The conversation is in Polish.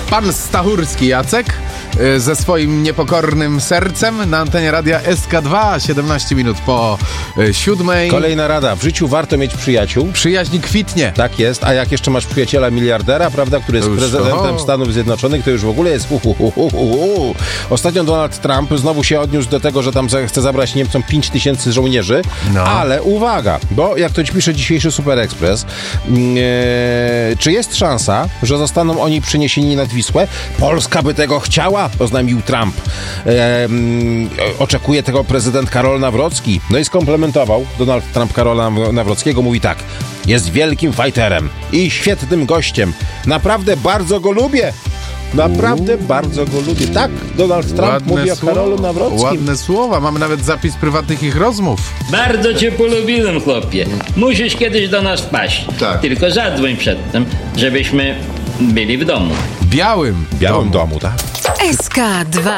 Pan Stachurski Jacek ze swoim niepokornym sercem na antenie radia SK2, 17 minut po 7. Kolejna rada. W życiu warto mieć przyjaciół. Przyjaźń kwitnie. Tak jest, a jak jeszcze masz przyjaciela miliardera, prawda, który jest prezydentem Stanów Zjednoczonych, to już w ogóle jest Ostatnio Donald Trump znowu się odniósł do tego, że tam chce zabrać Niemcom 5000 żołnierzy, ale uwaga, bo jak to pisze dzisiejszy Super Express, czy jest szansa, że zostaną oni przeniesieni nad Wisłę? Polska by tego chciała, oznajmił Trump. Oczekuje tego prezydent Karol Nawrocki. No i skomplementował Donald Trump Karola Nawrockiego, mówi tak: jest wielkim fajterem i świetnym gościem. Naprawdę bardzo go lubię. Naprawdę bardzo go lubię. Tak, Donald Trump Ładne mówi o Karolu Nawrockim. Ładne słowa. Mamy nawet zapis prywatnych ich rozmów. Bardzo cię polubiłem, chłopie. Musisz kiedyś do nas wpaść. Tak. Tylko zadzwoń przedtem, żebyśmy byli w domu. Białym W Białym Domu, tak? SK2